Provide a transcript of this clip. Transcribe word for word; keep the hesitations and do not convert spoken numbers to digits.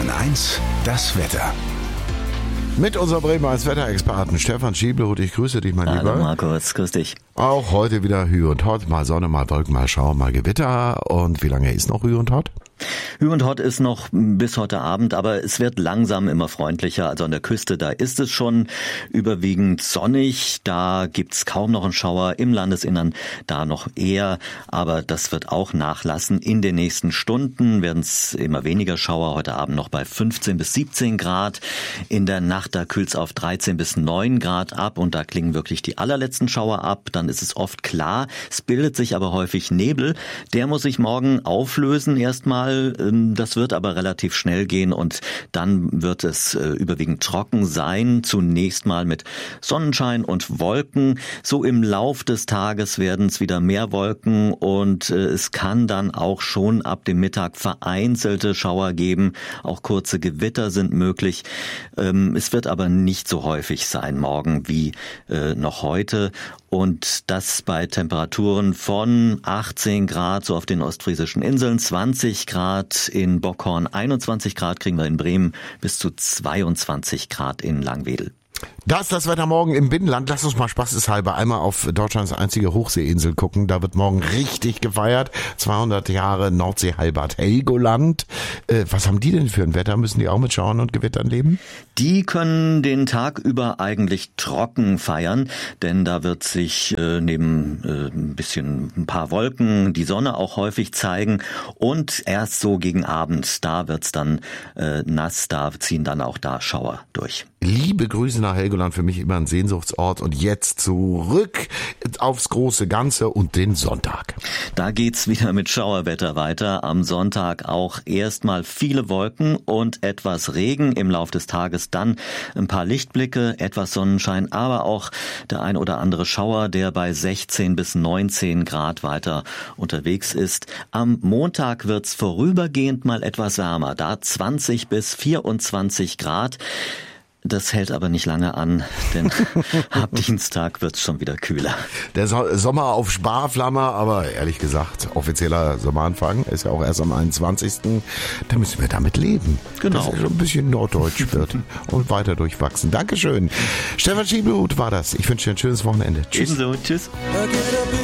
Bremen eins, das Wetter. Mit unserem Bremen eins Wetterexperten Stefan Schiebelhut. Ich grüße dich, mein Lieber. Hallo Markus, grüß dich. Auch heute wieder Hü und Hott, mal Sonne, mal Wolken, mal Schauer, mal Gewitter. Und wie lange ist noch Hü und Hott? Hü und Hott ist noch bis heute Abend, aber es wird langsam immer freundlicher. Also an der Küste, da ist es schon überwiegend sonnig. Da gibt's kaum noch einen Schauer. Im Landesinnern da noch eher. Aber das wird auch nachlassen. In den nächsten Stunden werden es immer weniger Schauer. Heute Abend noch bei fünfzehn bis siebzehn Grad. In der Nacht, da kühlt's auf dreizehn bis neun Grad ab. Und da klingen wirklich die allerletzten Schauer ab. Dann ist es oft klar. Es bildet sich aber häufig Nebel. Der muss sich morgen auflösen erstmal. Das wird aber relativ schnell gehen und dann wird es überwiegend trocken sein. Zunächst mal mit Sonnenschein und Wolken. So im Lauf des Tages werden es wieder mehr Wolken und es kann dann auch schon ab dem Mittag vereinzelte Schauer geben. Auch kurze Gewitter sind möglich. Es wird aber nicht so häufig sein morgen wie noch heute. Und das bei Temperaturen von achtzehn Grad so auf den ostfriesischen Inseln, zwanzig Grad in Bockhorn, einundzwanzig Grad kriegen wir in Bremen, bis zu zweiundzwanzig Grad in Langwedel. Das ist das Wetter morgen im Binnenland. Lass uns mal spaßeshalber einmal auf Deutschlands einzige Hochseeinsel gucken. Da wird morgen richtig gefeiert. zweihundert Jahre Nordseeheilbad Helgoland. Äh, was haben die denn für ein Wetter? Müssen die auch mit Schauern und Gewittern leben? Die können den Tag über eigentlich trocken feiern, denn da wird sich äh, neben äh, ein bisschen ein paar Wolken die Sonne auch häufig zeigen und erst so gegen Abend, da wird's dann äh, nass, da ziehen dann auch da Schauer durch. Liebe Grüße nach Helgoland, für mich immer ein Sehnsuchtsort. Und jetzt zurück aufs große Ganze und den Sonntag. Da geht's wieder mit Schauerwetter weiter. Am Sonntag auch erstmal viele Wolken und etwas Regen. Im Lauf des Tages dann ein paar Lichtblicke, etwas Sonnenschein, aber auch der ein oder andere Schauer, der bei sechzehn bis neunzehn Grad weiter unterwegs ist. Am Montag wird's vorübergehend mal etwas wärmer. Da zwanzig bis vierundzwanzig Grad. Das hält aber nicht lange an, denn ab Dienstag wird's schon wieder kühler. Der so- Sommer auf Sparflamme, aber ehrlich gesagt, offizieller Sommeranfang ist ja auch erst am einundzwanzigsten Da müssen wir damit leben. Genau. Dass es schon ein bisschen norddeutsch wird und weiter durchwachsen. Dankeschön. Stefan Schiebelhut war das. Ich wünsche dir ein schönes Wochenende. Tschüss. Ebenso. Tschüss.